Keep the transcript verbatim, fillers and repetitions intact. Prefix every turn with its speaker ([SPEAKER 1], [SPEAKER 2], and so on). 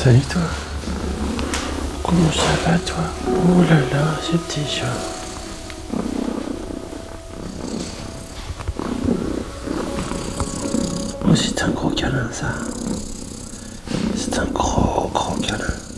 [SPEAKER 1] Salut toi. Comment ça va toi? Oh là là, ce petit chat. Oh, c'est un gros câlin ça. C'est un gros gros câlin.